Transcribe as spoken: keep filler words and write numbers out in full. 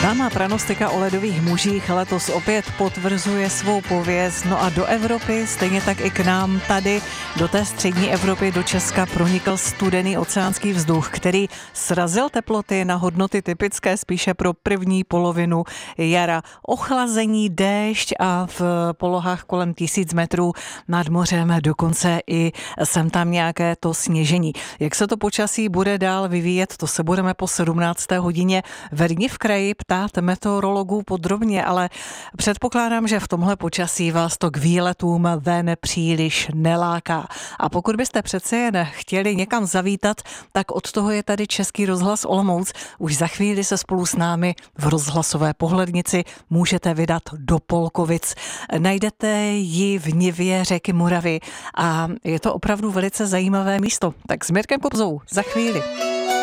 Známá pranostika o ledových mužích letos opět potvrzuje svou pověst. No a do Evropy, stejně tak i k nám tady, do té střední Evropy, do Česka pronikl studený oceánský vzduch, který srazil teploty na hodnoty typické spíše pro první polovinu jara. Ochlazení, déšť a v polohách kolem tisíc metrů nad mořem dokonce i sem tam nějaké to sněžení. Jak se to počasí bude dál vyvíjet, to se budeme po sedmnácté hodině ve Dni v kraji ptát meteorologů podrobně, ale předpokládám, že v tomhle počasí vás to k výletům ven příliš neláká. A pokud byste přece jen chtěli někam zavítat, tak od toho je tady Český rozhlas Olomouc. Už za chvíli se spolu s námi v rozhlasové pohlednici můžete vydat do Polkovic. Najdete ji v nivě řeky Moravy a je to opravdu velice zajímavé místo. Tak s Mirkem Kobzou za chvíli.